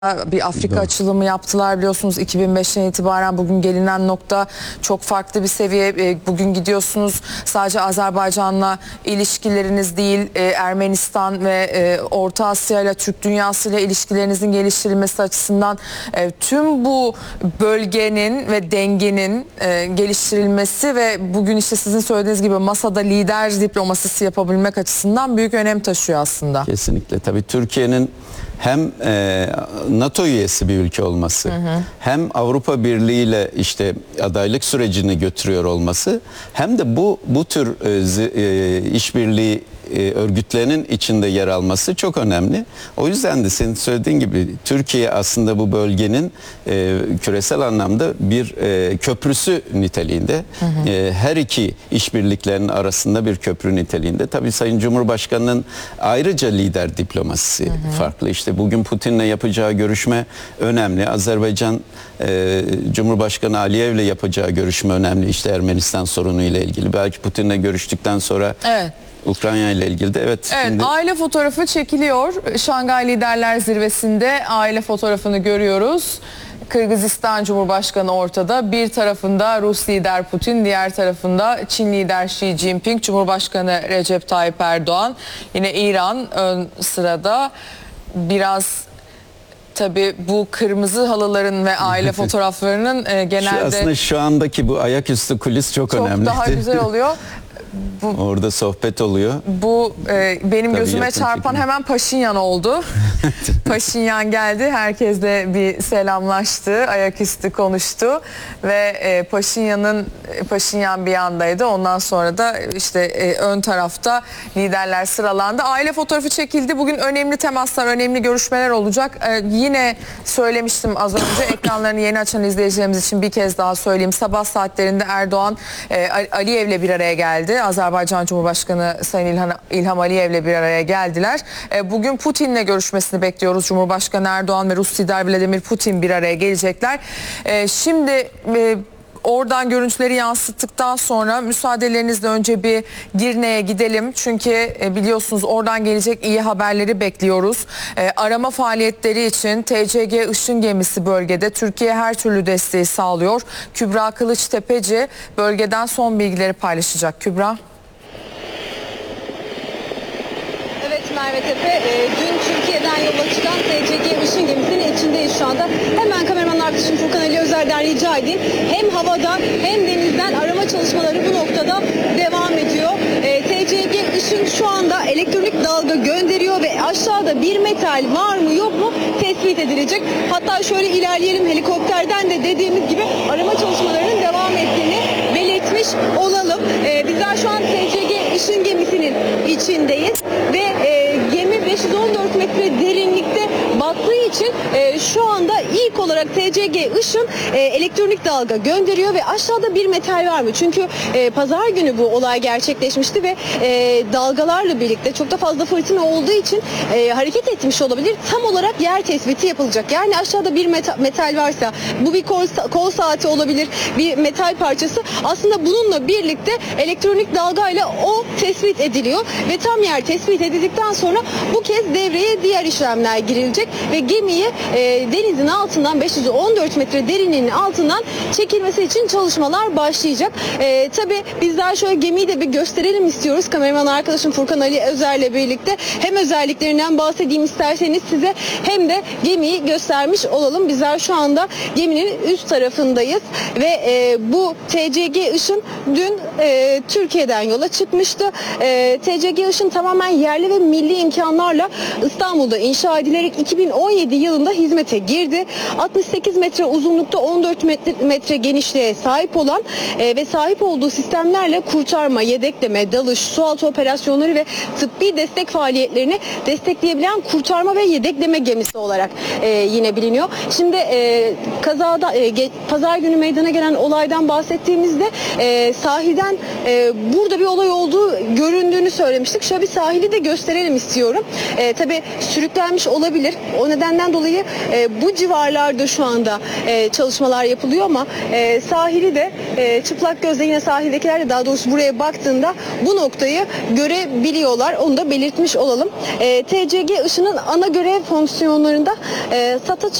Bir Afrika açılımı yaptılar biliyorsunuz 2005'ten itibaren. Bugün gelinen nokta çok farklı bir seviye. Bugün gidiyorsunuz, sadece Azerbaycan'la ilişkileriniz değil, Ermenistan ve Orta Asya ile Türk dünyası ile ilişkilerinizin geliştirilmesi açısından tüm bu bölgenin ve dengenin geliştirilmesi ve bugün işte sizin söylediğiniz gibi masada lider diplomasisi yapabilmek açısından büyük önem taşıyor aslında. Kesinlikle. Tabii Türkiye'nin hem NATO üyesi bir ülke olması, hem Avrupa Birliği ile işte adaylık sürecini götürüyor olması, hem de bu tür işbirliği örgütlerinin içinde yer alması çok önemli. O yüzden de senin söylediğin gibi Türkiye aslında bu bölgenin küresel anlamda bir köprüsü niteliğinde. Her iki işbirliklerinin arasında bir köprü niteliğinde. Tabii Sayın Cumhurbaşkanı'nın ayrıca lider diplomasisi farklı. İşte bugün Putin'le yapacağı görüşme önemli. Azerbaycan Cumhurbaşkanı Aliyev'le yapacağı görüşme önemli. İşte Ermenistan sorunu ile ilgili. Belki Putin'le görüştükten sonra Ukrayna ile ilgili de evet. Şimdi... Aile fotoğrafı çekiliyor. Şangay Liderler Zirvesi'nde aile fotoğrafını görüyoruz. Kırgızistan Cumhurbaşkanı ortada. Bir tarafında Rus lider Putin, diğer tarafında Çin lider Xi Jinping, Cumhurbaşkanı Recep Tayyip Erdoğan. Yine İran ön sırada. Biraz tabii bu kırmızı halıların ve aile fotoğraflarının genelde... Aslında şu andaki bu ayaküstü kulis çok önemli. Çok daha güzel oluyor. Orada sohbet oluyor. Bu benim gözüme çarpan hemen Paşinyan oldu. Paşinyan geldi, herkesle bir selamlaştı, ayaküstü konuştu ve Paşinyan bir yandaydı. Ondan sonra da işte ön tarafta liderler sıralandı. Aile fotoğrafı çekildi. Bugün önemli temaslar, önemli görüşmeler olacak. Yine söylemiştim az önce, ekranlarını yeni açan izleyicilerimiz için bir kez daha söyleyeyim. Sabah saatlerinde Erdoğan Aliyev'le bir araya geldi. Azerbaycan Cumhurbaşkanı Sayın İlham Aliyev'le bir araya geldiler. Bugün Putin'le görüşmesini bekliyoruz. Cumhurbaşkanı Erdoğan ve Rus lider Vladimir Putin bir araya gelecekler. Şimdi oradan görüntüleri yansıttıktan sonra müsaadelerinizle önce bir Girne'ye gidelim. Çünkü biliyorsunuz oradan gelecek iyi haberleri bekliyoruz. Arama faaliyetleri için TCG Işın gemisi bölgede. Türkiye her türlü desteği sağlıyor. Kübra Kılıçtepeci bölgeden son bilgileri paylaşacak. Kübra. Evet Merve Tepe, dün Türkiye'den yola çıkan TCG Işın gemisinin içindeyiz şu anda. Hemen kameraman arkadaşım Furkan Ali Özer'den rica edeyim. Hem havada hem denizden arama çalışmaları bu noktada devam ediyor. TCG Işın şu anda elektronik dalga gönderiyor ve aşağıda bir metal var mı yok mu tespit edilecek. Hatta şöyle ilerleyelim, helikopterden de dediğimiz gibi arama çalışmalarının devam ettiğini belirtmiş olalım. Bizler şu an TCG Işın gemisinin içindeyiz ve gemi 514 metre derinlikte battığı için şu anda ilk olarak TCG Işın elektronik dalga gönderiyor ve aşağıda bir metal var mı? Çünkü pazar günü bu olay gerçekleşmişti ve dalgalarla birlikte çok da fazla fırtına olduğu için hareket etmiş olabilir. Tam olarak yer tespiti yapılacak. Yani aşağıda bir metal varsa, bu bir kol saati olabilir, bir metal parçası. Aslında bununla birlikte elektronik dalgayla o tespit ediliyor ve tam yer tespit edildikten sonra bu kez devreye diğer işlemler girilecek ve gemiyi denizin altından 514 metre derinliğinin altından çekilmesi için çalışmalar başlayacak. Tabii bizler şöyle gemiyi de bir gösterelim istiyoruz. Kameraman arkadaşım Furkan Ali Özer'le birlikte hem özelliklerinden bahsedeyim isterseniz size, hem de gemiyi göstermiş olalım. Bizler şu anda geminin üst tarafındayız ve bu TCG Işın dün Türkiye'den yola çıkmıştı. TCG Işın tamamen yerli ve milli imkanlarla İstanbul'da inşa edilerek 2017 yılında hizmete girdi. 68 metre uzunlukta 14 metre genişliğe sahip olan ve sahip olduğu sistemlerle kurtarma, yedekleme, dalış, sualtı operasyonları ve tıbbi destek faaliyetlerini destekleyebilen kurtarma ve yedekleme gemisi olarak yine biliniyor. Şimdi kazada pazar günü meydana gelen olaydan bahsettiğimizde sahilden burada bir olay olduğu göründüğünü söylemiştik. Şöyle bir sahili de gösterelim istiyorum. Tabii sürüklenmiş olabilir. O nedenden dolayı bu civarlarda şu anda çalışmalar yapılıyor ama sahili de çıplak gözle yine sahildekiler de daha doğrusu buraya baktığında bu noktayı görebiliyorlar. Onu da belirtmiş olalım. TCG ışının ana görev fonksiyonlarında SAT'a